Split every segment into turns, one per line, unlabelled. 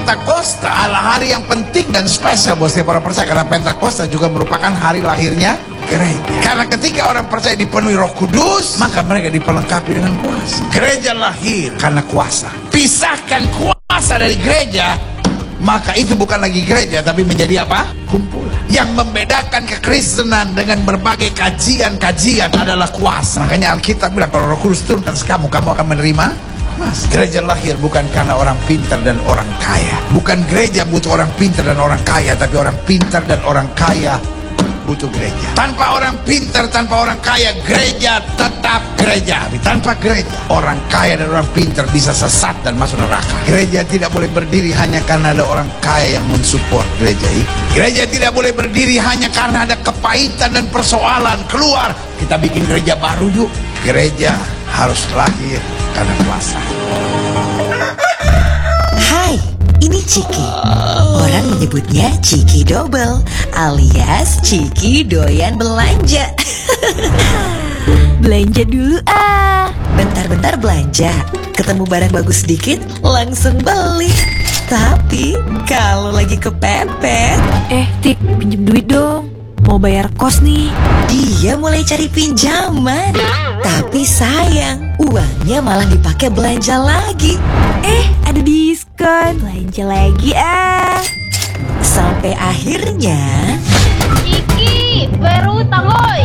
Pentakosta adalah hari yang penting dan spesial buat setiap orang percaya, karena Pentakosta juga merupakan hari lahirnya gereja. Karena ketika orang percaya dipenuhi Roh Kudus, maka mereka diperlengkapi dengan kuasa. Gereja lahir karena kuasa. Pisahkan kuasa dari gereja, maka itu bukan lagi gereja, tapi menjadi apa? Kumpulan. Yang membedakan kekristenan dengan berbagai kajian-kajian adalah kuasa. Makanya Alkitab bilang kalau Roh Kudus turun atas kamu, kamu akan menerima. Mas, gereja lahir bukan karena orang pintar dan orang kaya. Bukan gereja butuh orang pintar dan orang kaya, tapi orang pintar dan orang kaya butuh gereja. Tanpa orang pintar, tanpa orang kaya, gereja tetap gereja. Tanpa gereja, orang kaya dan orang pintar bisa sesat dan masuk neraka. Gereja tidak boleh berdiri hanya karena ada orang kaya yang mensupport gereja ini. Gereja tidak boleh berdiri hanya karena ada kepahitan dan persoalan. Keluar, kita bikin gereja baru yuk. Gereja harus lahir karena kuasa.
Hai, ini Ciki. Orang menyebutnya Ciki Double alias Ciki doyan belanja. Belanja dulu ah. Bentar-bentar belanja. Ketemu barang bagus sedikit langsung beli. Tapi kalau lagi kepepet,
Tik, pinjem duit dong. Mau bayar kos nih.
dia mulai cari pinjaman. Tapi sayang, uangnya malah dipakai belanja lagi.
Ada diskon. Belanja lagi ah.
Sampai akhirnya
Ciki, baru utang hoi.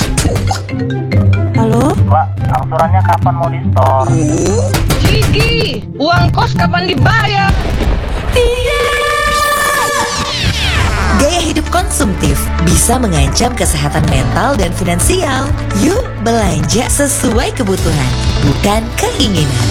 Halo?
Mbak, angsurannya kapan mau di-store?
Ciki, uang kos kapan dibayar?
gaya hidup konsumtif bisa mengancam kesehatan mental dan finansial. Yuk belanja sesuai kebutuhan, bukan keinginan.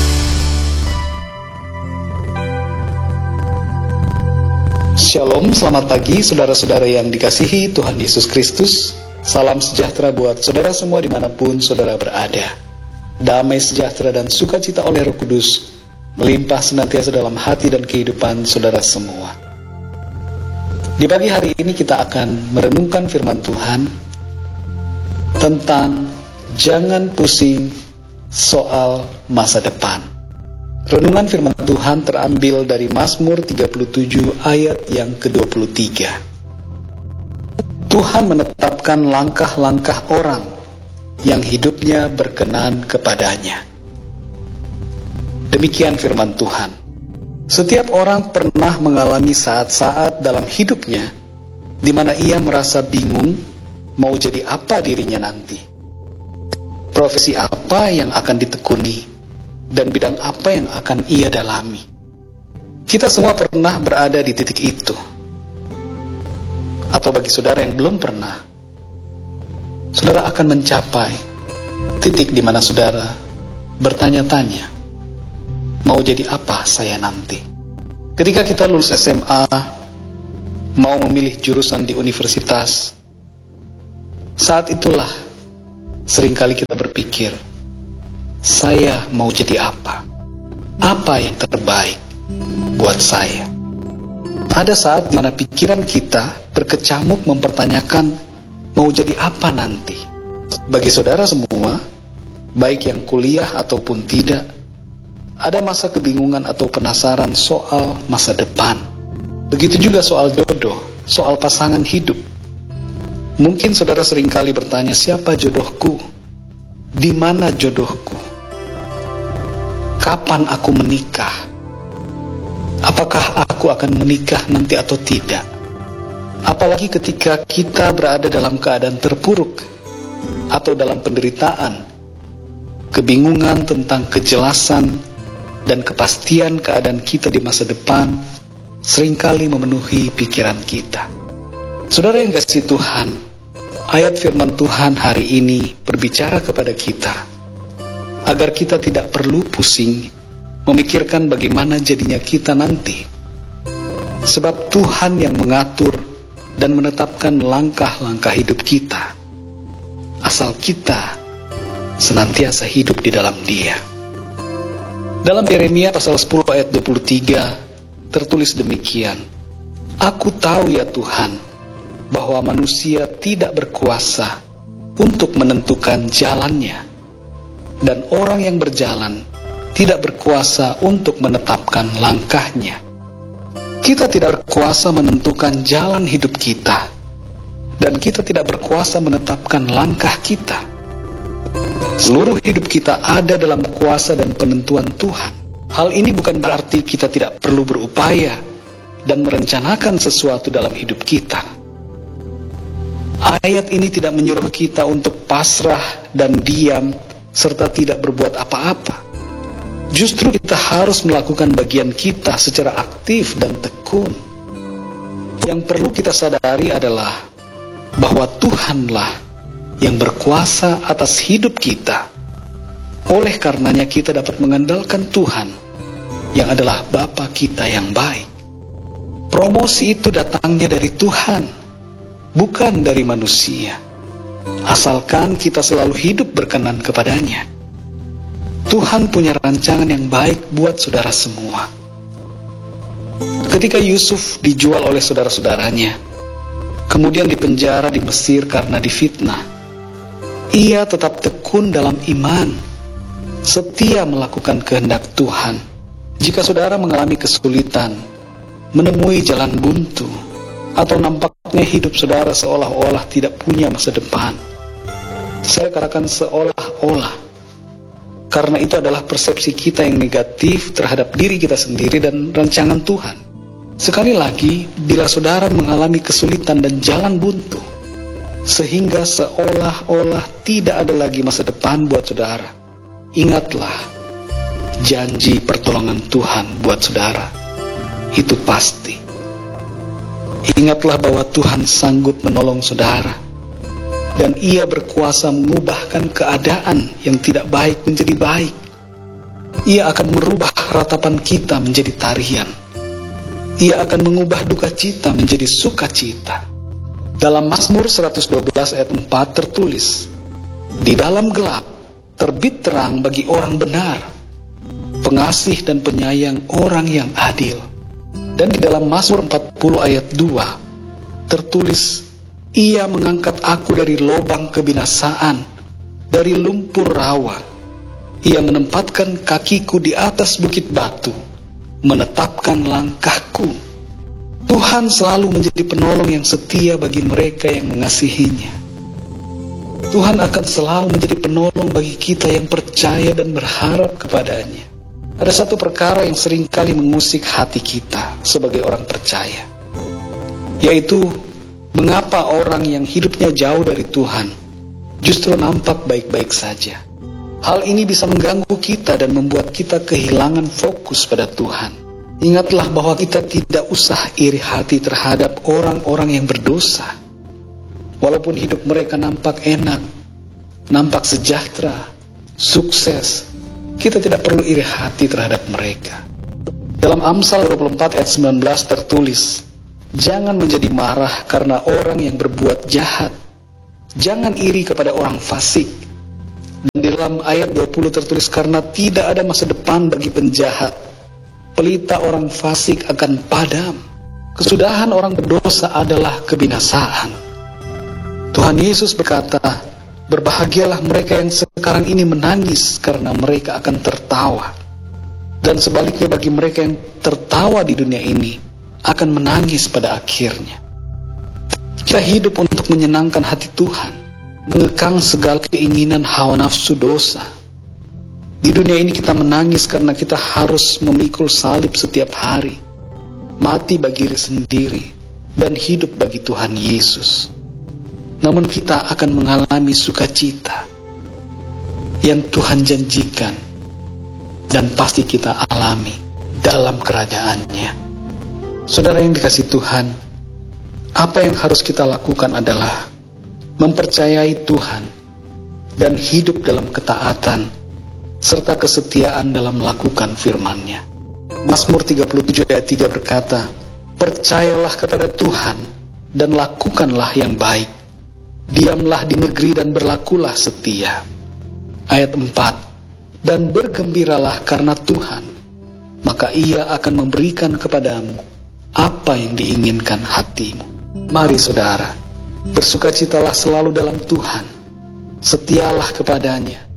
Shalom, selamat pagi saudara-saudara yang dikasihi Tuhan Yesus Kristus. Salam sejahtera buat saudara semua dimanapun saudara berada. Damai sejahtera dan sukacita oleh Roh Kudus melimpah senantiasa dalam hati dan kehidupan saudara semua. Di pagi hari ini kita akan merenungkan firman Tuhan tentang jangan pusing soal masa depan. Renungan firman Tuhan terambil dari Mazmur 37 ayat yang ke-23. Tuhan menetapkan langkah-langkah orang yang hidupnya berkenan kepadanya. Demikian firman Tuhan. Setiap orang pernah mengalami saat-saat dalam hidupnya di mana ia merasa bingung mau jadi apa dirinya nanti. Profesi apa yang akan ditekuni dan bidang apa yang akan ia dalami. Kita semua pernah berada di titik itu. Atau bagi saudara yang belum pernah, saudara akan mencapai titik di mana saudara bertanya-tanya, mau jadi apa saya nanti? Ketika kita lulus SMA, mau memilih jurusan di universitas, saat itulah seringkali kita berpikir, saya mau jadi apa? Apa yang terbaik buat saya? Ada saat di mana pikiran kita berkecamuk mempertanyakan mau jadi apa nanti. Bagi saudara semua, baik yang kuliah ataupun tidak, ada masa kebingungan atau penasaran soal masa depan. Begitu juga soal jodoh, soal pasangan hidup. Mungkin saudara seringkali bertanya, siapa jodohku? Di mana jodohku? Kapan aku menikah? Apakah aku akan menikah nanti atau tidak? Apalagi ketika kita berada dalam keadaan terpuruk atau dalam penderitaan, kebingungan tentang kejelasan dan kepastian keadaan kita di masa depan seringkali memenuhi pikiran kita. Saudara yang kasih Tuhan, ayat firman Tuhan hari ini berbicara kepada kita agar kita tidak perlu pusing memikirkan bagaimana jadinya kita nanti. Sebab Tuhan yang mengatur dan menetapkan langkah-langkah hidup kita, asal kita senantiasa hidup di dalam Dia. Dalam Yeremia pasal 10 ayat 23 tertulis demikian, Aku tahu ya Tuhan, bahwa manusia tidak berkuasa untuk menentukan jalannya, dan orang yang berjalan tidak berkuasa untuk menetapkan langkahnya. Kita tidak berkuasa menentukan jalan hidup kita, dan kita tidak berkuasa menetapkan langkah kita. Seluruh hidup kita ada dalam kuasa dan penentuan Tuhan. Hal ini bukan berarti kita tidak perlu berupaya dan merencanakan sesuatu dalam hidup kita. Ayat ini tidak menyuruh kita untuk pasrah dan diam serta tidak berbuat apa-apa. Justru kita harus melakukan bagian kita secara aktif dan tekun. Yang perlu kita sadari adalah bahwa Tuhanlah yang berkuasa atas hidup kita. Oleh karenanya kita dapat mengandalkan Tuhan yang adalah Bapa kita yang baik. Promosi itu datangnya dari Tuhan, bukan dari manusia. Asalkan kita selalu hidup berkenan kepadanya. Tuhan punya rancangan yang baik buat saudara semua. Ketika Yusuf dijual oleh saudara-saudaranya, kemudian dipenjara di Mesir karena difitnah, ia tetap tekun dalam iman, setia melakukan kehendak Tuhan. Jika saudara mengalami kesulitan, menemui jalan buntu, atau nampaknya hidup saudara seolah-olah tidak punya masa depan, saya katakan seolah-olah, karena itu adalah persepsi kita yang negatif terhadap diri kita sendiri dan rancangan Tuhan. Sekali lagi, bila saudara mengalami kesulitan dan jalan buntu, sehingga seolah-olah tidak ada lagi masa depan buat saudara, ingatlah, janji pertolongan Tuhan buat saudara, itu pasti. Ingatlah bahwa Tuhan sanggup menolong saudara, dan Ia berkuasa mengubahkan keadaan yang tidak baik menjadi baik. Ia akan merubah ratapan kita menjadi tarian. Ia akan mengubah duka cita menjadi sukacita. Dalam Mazmur 112 ayat 4 tertulis, "Di dalam gelap terbit terang bagi orang benar, pengasih dan penyayang orang yang adil." Dan di dalam Mazmur 40 ayat 2 tertulis, "Ia mengangkat aku dari lubang kebinasaan, dari lumpur rawa. Ia menempatkan kakiku di atas bukit batu, menetapkan langkahku." Tuhan selalu menjadi penolong yang setia bagi mereka yang mengasihinya. Tuhan akan selalu menjadi penolong bagi kita yang percaya dan berharap kepadanya. Ada satu perkara yang seringkali mengusik hati kita sebagai orang percaya, yaitu mengapa orang yang hidupnya jauh dari Tuhan justru nampak baik-baik saja. Hal ini bisa mengganggu kita dan membuat kita kehilangan fokus pada Tuhan. Ingatlah bahwa kita tidak usah iri hati terhadap orang-orang yang berdosa. Walaupun hidup mereka nampak enak, nampak sejahtera, sukses, kita tidak perlu iri hati terhadap mereka. Dalam Amsal 24 ayat 19 tertulis, "Jangan menjadi marah karena orang yang berbuat jahat. Jangan iri kepada orang fasik." Dan di dalam ayat 20 tertulis, "Karena tidak ada masa depan bagi penjahat. Pelita orang fasik akan padam. Kesudahan orang berdosa adalah kebinasaan." Tuhan Yesus berkata, "Berbahagialah mereka yang sekarang ini menangis karena mereka akan tertawa. Dan sebaliknya bagi mereka yang tertawa di dunia ini akan menangis pada akhirnya." Kita hidup untuk menyenangkan hati Tuhan, mengekang segala keinginan hawa nafsu dosa. Di dunia ini kita menangis karena kita harus memikul salib setiap hari, mati bagi diri sendiri, dan hidup bagi Tuhan Yesus. Namun kita akan mengalami sukacita yang Tuhan janjikan, dan pasti kita alami dalam kerajaan-Nya. Saudara yang dikasihi Tuhan, apa yang harus kita lakukan adalah mempercayai Tuhan dan hidup dalam ketaatan serta kesetiaan dalam melakukan firman-Nya. Mazmur 37 ayat 3 berkata, "Percayalah kepada Tuhan dan lakukanlah yang baik. Diamlah di negeri dan berlakulah setia." Ayat 4, "Dan bergembiralah karena Tuhan, maka Ia akan memberikan kepadamu apa yang diinginkan hatimu." Mari saudara, bersukacitalah selalu dalam Tuhan, setialah kepadanya,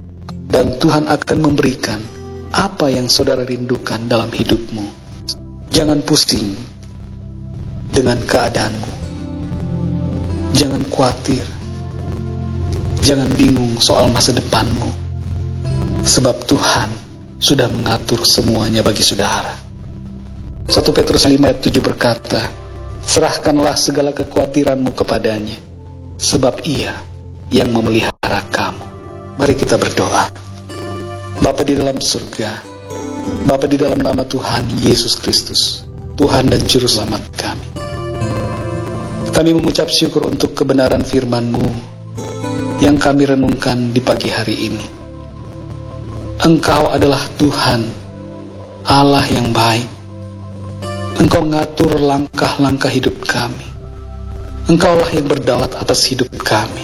dan Tuhan akan memberikan apa yang saudara rindukan dalam hidupmu. Jangan pusing dengan keadaanmu. Jangan khawatir. Jangan bingung soal masa depanmu. Sebab Tuhan sudah mengatur semuanya bagi saudara. 1 Petrus 5 ayat 7 berkata, serahkanlah segala kekhawatiranmu kepadanya, sebab Ia yang memelihara kamu. Mari kita berdoa. Bapa di dalam surga, Bapa di dalam nama Tuhan Yesus Kristus, Tuhan dan Juru Selamat kami. Kami mengucap syukur untuk kebenaran firman-Mu yang kami renungkan di pagi hari ini. Engkau adalah Tuhan, Allah yang baik. Engkau mengatur langkah-langkah hidup kami. Engkaulah yang berdaulat atas hidup kami.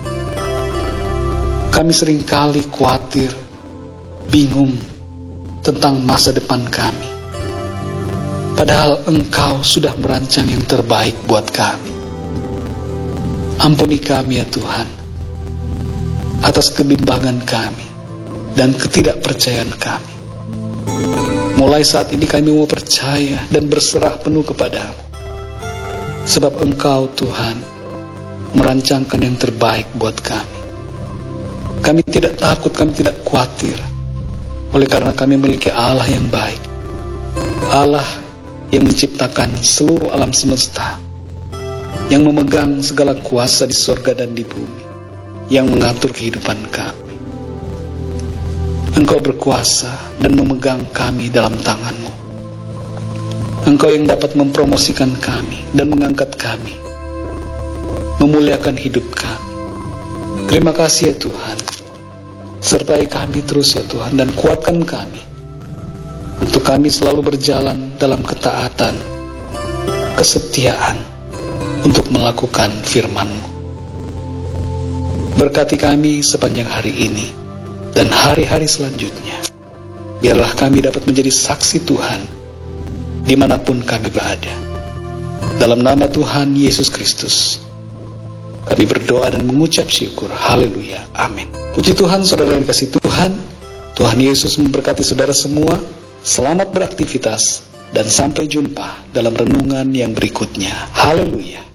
Kami seringkali khawatir, bingung tentang masa depan kami. Padahal Engkau sudah merancang yang terbaik buat kami. Ampuni kami ya Tuhan, atas kebimbangan kami dan ketidakpercayaan kami. Mulai saat ini kami mau percaya dan berserah penuh kepadamu. Sebab Engkau Tuhan merancangkan yang terbaik buat kami. Kami tidak takut, kami tidak khawatir. Oleh karena kami memiliki Allah yang baik. Allah yang menciptakan seluruh alam semesta. Yang memegang segala kuasa di surga dan di bumi. Yang mengatur kehidupan kami. Engkau berkuasa dan memegang kami dalam tangan-Mu. Engkau yang dapat mempromosikan kami dan mengangkat kami, memuliakan hidup kami. Terima kasih ya Tuhan. Sertai kami terus ya Tuhan dan kuatkan kami untuk kami selalu berjalan dalam ketaatan, kesetiaan untuk melakukan firman-Mu. Berkati kami sepanjang hari ini dan hari-hari selanjutnya. Biarlah kami dapat menjadi saksi Tuhan dimanapun kami berada. Dalam nama Tuhan Yesus Kristus kami berdoa dan mengucap syukur. Haleluya, amin. Puji Tuhan, saudara yang dikasihi Tuhan. Tuhan Yesus memberkati saudara semua. Selamat beraktivitas dan sampai jumpa dalam renungan yang berikutnya. Haleluya.